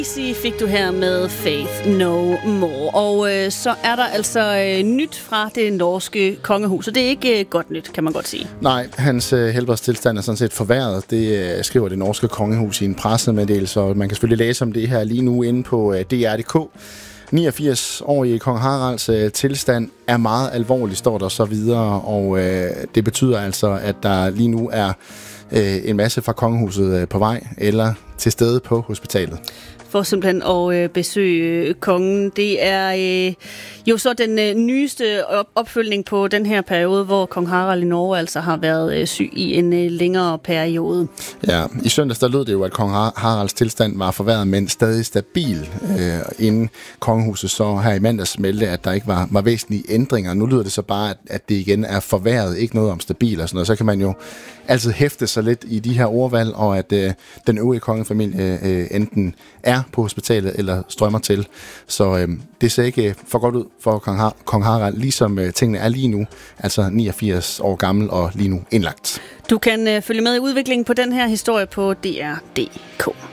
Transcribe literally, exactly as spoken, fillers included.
Easy fik du her med Faith No More. Og øh, så er der altså øh, nyt fra det norske kongehus, og det er ikke øh, godt nyt, kan man godt sige. Nej, hans øh, helbredstilstand er sådan set forværret. Det øh, skriver det norske kongehus i en pressemeddelelse, og man kan selvfølgelig læse om det her lige nu inde på øh, D R punktum d k. niogfirs-årige kong Haralds øh, tilstand er meget alvorlig, står der så videre, og øh, det betyder altså, at der lige nu er øh, en masse fra kongehuset øh, på vej eller til stede på hospitalet. For simpelthen at øh, besøge øh, kongen. Det er øh, jo så den øh, nyeste op- opfølgning på den her periode, hvor kong Harald i Norge altså har været øh, syg i en øh, længere periode. Ja, i søndags der lød det jo, at kong Haralds tilstand var forværret, men stadig stabil, øh, inden kongehuset så her i mandags meldte, at der ikke var, var væsentlige ændringer. Nu lyder det så bare, at, at det igen er forværret, ikke noget om stabil og sådan noget. Så kan man jo altid hæfte sig lidt i de her ordvalg, og at øh, den øvrige kongefamilie øh, enten er på hospitalet eller strømmer til. Så øh, det ser ikke for godt ud for kong, Har- kong Harald, ligesom øh, tingene er lige nu, altså niogfirs år gammel og lige nu indlagt. Du kan øh, følge med i udviklingen på den her historie på D R punktum d k.